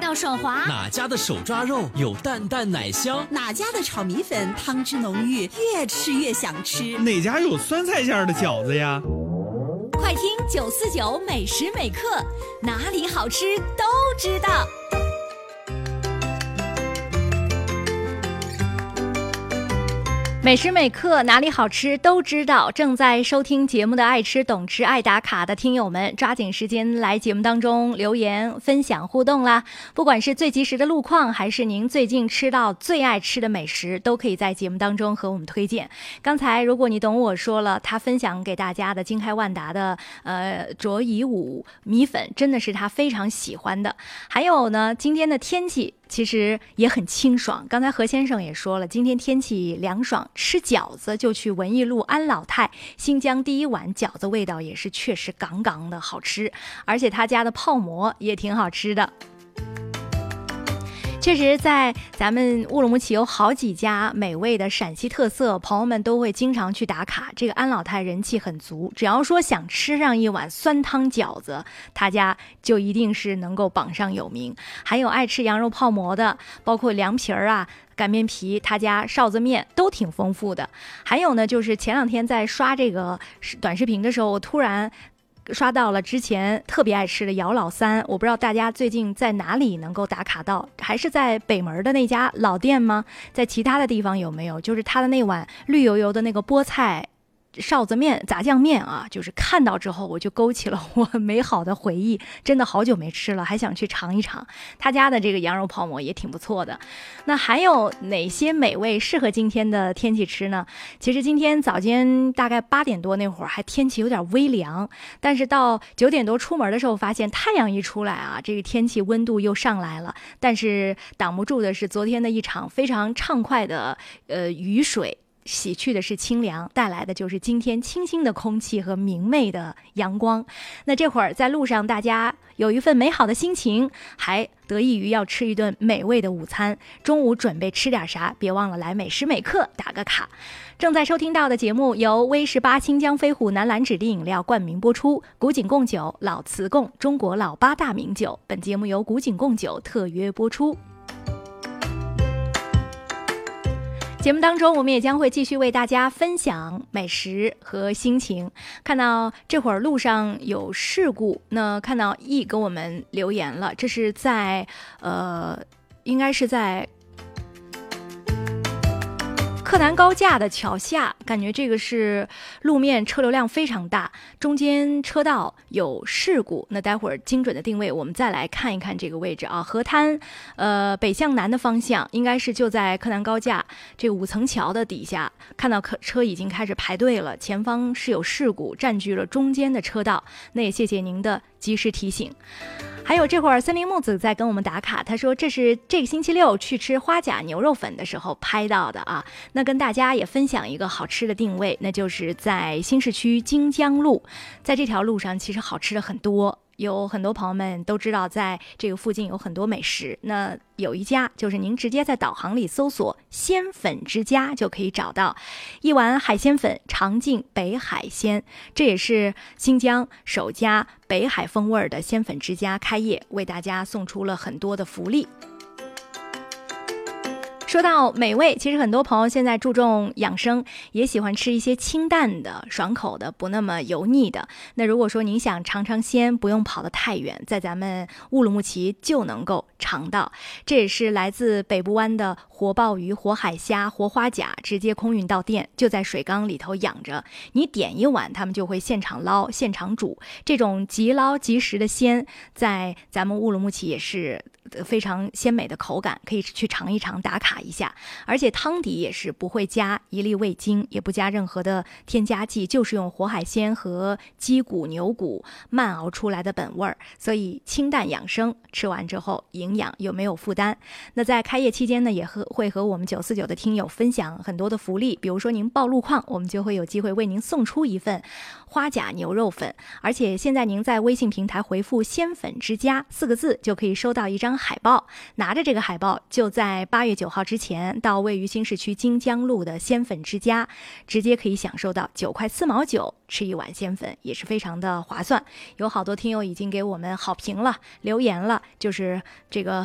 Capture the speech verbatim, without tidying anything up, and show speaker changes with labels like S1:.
S1: 妙爽滑？
S2: 哪家的手抓肉有淡淡奶香？
S3: 哪家的炒米粉汤汁浓郁，越吃越想吃？
S4: 哪家有酸菜馅的饺子呀？
S1: 快听九四九每时每刻，哪里好吃都知道。每时每刻哪里好吃都知道。正在收听节目的爱吃懂吃爱打卡的听友们，抓紧时间来节目当中留言分享互动啦！不管是最及时的路况，还是您最近吃到最爱吃的美食，都可以在节目当中和我们推荐。刚才如果你懂我说了，他分享给大家的京开万达的呃卓乙五米粉，真的是他非常喜欢的。还有呢，今天的天气其实也很清爽，刚才何先生也说了，今天天气凉爽，吃饺子就去文艺路安老泰新疆第一碗饺子，味道也是确实杠杠的好吃，而且他家的泡馍也挺好吃的。确实在咱们乌鲁木齐有好几家美味的陕西特色，朋友们都会经常去打卡，这个安老泰人气很足，只要说想吃上一碗酸汤饺子，他家就一定是能够榜上有名。还有爱吃羊肉泡馍的，包括凉皮儿啊、擀面皮，他家臊子面都挺丰富的。还有呢，就是前两天在刷这个短视频的时候，我突然刷到了之前特别爱吃的姚老三，我不知道大家最近在哪里能够打卡到，还是在北门的那家老店吗？在其他的地方有没有？就是他的那碗绿油油的那个菠菜臊子面、炸酱面啊，就是看到之后我就勾起了我美好的回忆，真的好久没吃了，还想去尝一尝。他家的这个羊肉泡馍也挺不错的。那还有哪些美味适合今天的天气吃呢？其实今天早间大概八点多那会儿还天气有点微凉，但是到九点多出门的时候发现太阳一出来啊，这个天气温度又上来了。但是挡不住的是昨天的一场非常畅快的呃雨水，洗去的是清凉，带来的就是今天清新的空气和明媚的阳光。那这会儿在路上，大家有一份美好的心情，还得益于要吃一顿美味的午餐。中午准备吃点啥？别忘了来每时每刻打个卡。正在收听到的节目由威十八清江飞虎南蓝指定饮料冠名播出，古井贡酒、老瓷贡，中国老八大名酒。本节目由古井贡酒特约播出。节目当中，我们也将会继续为大家分享美食和心情。看到这会儿路上有事故，那看到 E 给我们留言了，这是在呃，应该是在柯南高架的桥下，感觉这个是路面车流量非常大，中间车道有事故。那待会儿精准的定位，我们再来看一看这个位置啊。河滩呃北向南的方向，应该是就在柯南高架这个五层桥的底下，看到客车已经开始排队了，前方是有事故，占据了中间的车道。那也谢谢您的及时提醒。还有这会儿森林木子在跟我们打卡，他说这是这个星期六去吃花甲牛肉粉的时候拍到的啊。那跟大家也分享一个好吃的定位，那就是在新市区金江路，在这条路上其实好吃的很多，有很多朋友们都知道在这个附近有很多美食。那有一家就是您直接在导航里搜索鲜粉之家就可以找到，一碗海鲜粉尝尽北海鲜，这也是新疆首家北海风味的鲜粉之家开业，为大家送出了很多的福利。说到美味，其实很多朋友现在注重养生，也喜欢吃一些清淡的、爽口的、不那么油腻的。那如果说您想尝尝鲜，不用跑得太远，在咱们乌鲁木齐就能够尝到。这也是来自北部湾的活鲍鱼、活海虾、活花甲，直接空运到店，就在水缸里头养着。你点一碗，他们就会现场捞、现场煮。这种即捞即食的鲜，在咱们乌鲁木齐也是非常鲜美的口感，可以去尝一尝，打卡一下。而且汤底也是不会加一粒味精，也不加任何的添加剂，就是用活海鲜和鸡骨、牛骨慢熬出来的本味儿，所以清淡养生，吃完之后营养又没有负担。那在开业期间呢，也和会和我们九四九的听友分享很多的福利，比如说您报路况，我们就会有机会为您送出一份花甲牛肉粉，而且现在您在微信平台回复鲜粉之家四个字，就可以收到一张海报，拿着这个海报就在八月九号之前到位于新市区金江路的鲜粉之家，直接可以享受到九块四毛九吃一碗鲜粉，也是非常的划算。有好多听友已经给我们好评了，留言了，就是这个